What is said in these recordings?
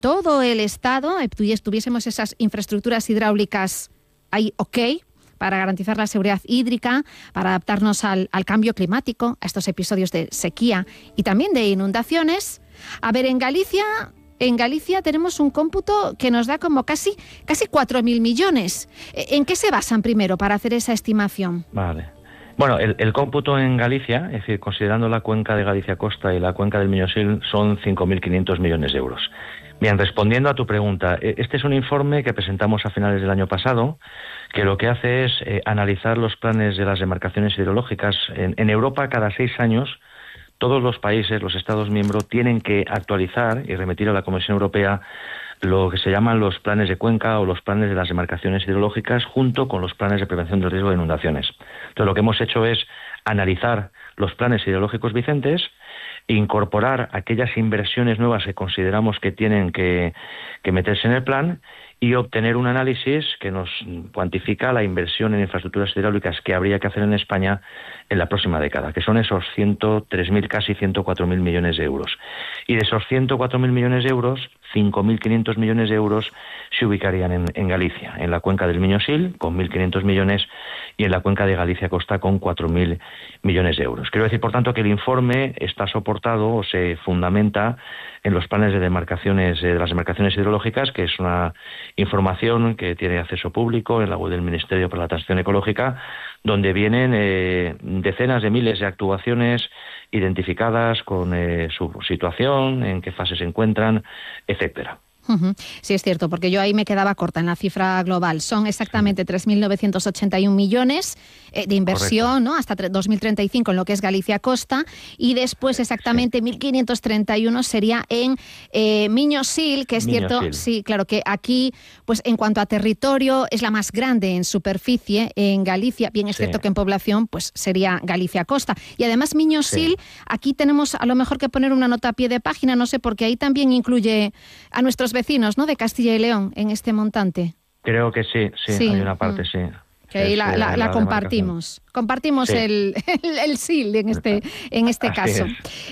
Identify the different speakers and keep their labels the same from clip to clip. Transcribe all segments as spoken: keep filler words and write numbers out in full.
Speaker 1: todo el Estado tuviésemos esas infraestructuras hidráulicas ahí, ok, para garantizar la seguridad hídrica, para adaptarnos al, al cambio climático, a estos episodios de sequía y también de inundaciones. A ver, en Galicia, en Galicia tenemos un cómputo que nos da como casi, casi cuatro mil millones. ¿En qué se basan primero para hacer esa estimación?
Speaker 2: Vale. Bueno, el, el cómputo en Galicia, es decir, considerando la cuenca de Galicia Costa y la cuenca del Miño-Sil, son cinco mil quinientos millones de euros. Bien, respondiendo a tu pregunta, este es un informe que presentamos a finales del año pasado, que lo que hace es eh, analizar los planes de las demarcaciones hidrológicas. En, en Europa, cada seis años, todos los países, los Estados miembros, tienen que actualizar y remitir a la Comisión Europea lo que se llaman los planes de cuenca o los planes de las demarcaciones hidrológicas, junto con los planes de prevención del riesgo de inundaciones. Entonces, lo que hemos hecho es analizar los planes hidrológicos vigentes, incorporar aquellas inversiones nuevas que consideramos que tienen que, que meterse en el plan y obtener un análisis que nos cuantifica la inversión en infraestructuras hidráulicas que habría que hacer en España en la próxima década, que son esos ciento tres mil, casi ciento cuatro mil millones de euros. Y de esos ciento cuatro mil millones de euros, cinco mil quinientos millones de euros se ubicarían en, en Galicia, en la cuenca del Miño-Sil, con mil quinientos millones, y en la cuenca de Galicia Costa, con cuatro mil millones de euros. Quiero decir, por tanto, que el informe está soportado o se fundamenta en los planes de demarcaciones, de las demarcaciones hidrológicas, que es una información que tiene acceso público en la web del Ministerio para la Transición Ecológica, donde vienen eh, decenas de miles de actuaciones identificadas con eh, su situación, en qué fase se encuentran, etcétera.
Speaker 1: Uh-huh. Sí, es cierto, porque yo ahí me quedaba corta en la cifra global. Son exactamente sí. tres mil novecientos ochenta y un millones eh, de inversión, ¿no?, hasta dos mil treinta y cinco en lo que es Galicia Costa, y después exactamente sí. mil quinientos treinta y uno sería en eh, Miño-Sil, que es Miño cierto, Sil. sí, claro, que aquí, pues en cuanto a territorio, es la más grande en superficie en Galicia. Bien, es sí. cierto que en población, pues sería Galicia Costa. Y además Miño-Sil, sí. aquí tenemos a lo mejor que poner una nota a pie de página, no sé, porque ahí también incluye a nuestros vecinos, ¿no?, de Castilla y León en este montante.
Speaker 2: Creo que sí, sí, sí. hay una parte, mm. sí.
Speaker 1: Que ahí la, la, la, la compartimos. Compartimos sí. el, el, el S I L en este, en este caso.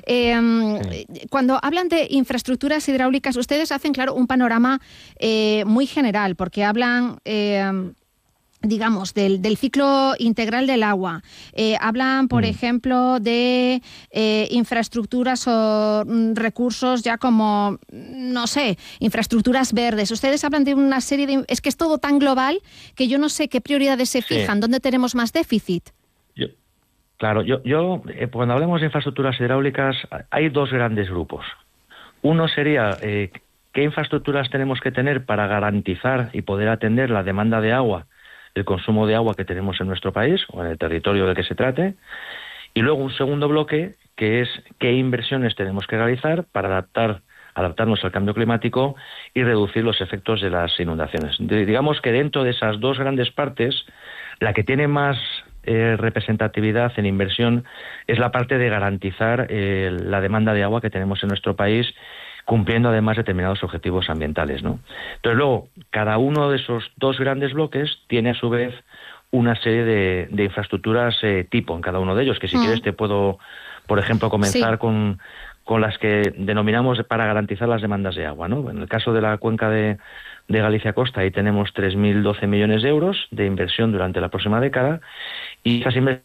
Speaker 1: Eh, sí. Cuando hablan de infraestructuras hidráulicas, ustedes hacen, claro, un panorama eh, muy general, porque hablan... Eh, digamos, del, del ciclo integral del agua. Eh, hablan, por mm. ejemplo, de eh, infraestructuras o recursos ya como, no sé, infraestructuras verdes. Ustedes hablan de una serie de... Es que es todo tan global que yo no sé qué prioridades se fijan, sí. dónde tenemos más déficit.
Speaker 2: Yo, claro, yo, yo eh, cuando hablamos de infraestructuras hidráulicas hay dos grandes grupos. Uno sería eh, qué infraestructuras tenemos que tener para garantizar y poder atender la demanda de agua, el consumo de agua que tenemos en nuestro país o en el territorio del que se trate, y luego un segundo bloque que es qué inversiones tenemos que realizar para adaptar adaptarnos al cambio climático y reducir los efectos de las inundaciones. De, digamos que dentro de esas dos grandes partes, la que tiene más eh, representatividad en inversión es la parte de garantizar eh, la demanda de agua que tenemos en nuestro país, cumpliendo además determinados objetivos ambientales, ¿no? Entonces luego, cada uno de esos dos grandes bloques tiene a su vez una serie de, de infraestructuras eh, tipo en cada uno de ellos, que si mm. quieres te puedo, por ejemplo, comenzar sí. con, con las que denominamos para garantizar las demandas de agua, ¿no? En el caso de la cuenca de, de Galicia Costa, ahí tenemos tres mil doce millones de euros de inversión durante la próxima década, y esas inversiones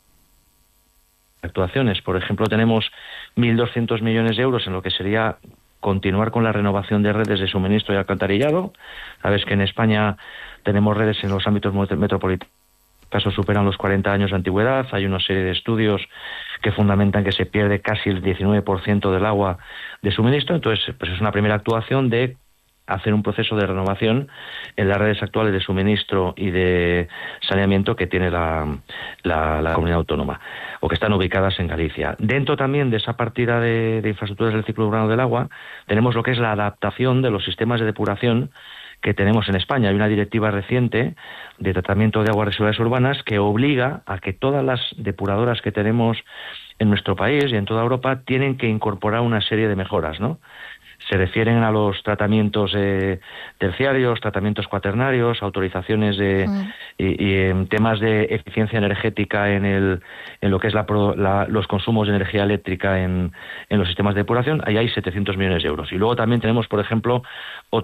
Speaker 2: actuaciones, por ejemplo, tenemos mil doscientos millones de euros en lo que sería continuar con la renovación de redes de suministro y alcantarillado. Sabes que en España tenemos redes en los ámbitos metropolitanos, casos superan los cuarenta años de antigüedad. Hay una serie de estudios que fundamentan que se pierde casi el diecinueve por ciento del agua de suministro. Entonces, pues es una primera actuación de hacer un proceso de renovación en las redes actuales de suministro y de saneamiento que tiene la, la, la comunidad autónoma o que están ubicadas en Galicia. Dentro también de esa partida de, de infraestructuras del ciclo urbano del agua tenemos lo que es la adaptación de los sistemas de depuración que tenemos en España. Hay una directiva reciente de tratamiento de aguas residuales urbanas que obliga a que todas las depuradoras que tenemos en nuestro país y en toda Europa tienen que incorporar una serie de mejoras, ¿no? se refieren a los tratamientos eh, terciarios, tratamientos cuaternarios, autorizaciones de, mm. y, y en temas de eficiencia energética en el en lo que es la, la, los consumos de energía eléctrica en, en los sistemas de depuración. Ahí hay setecientos millones de euros. Y luego también tenemos, por ejemplo,